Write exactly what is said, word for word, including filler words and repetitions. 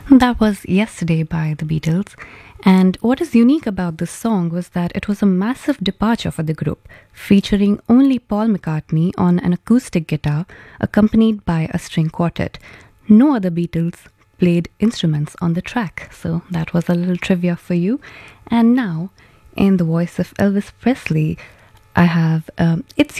That was Yesterday by the Beatles. And what is unique about this song was that it was a massive departure for the group, featuring only Paul McCartney on an acoustic guitar accompanied by a string quartet. No other Beatles played instruments on the track. So that was a little trivia for you. And now, in the voice of Elvis Presley, I have um, It's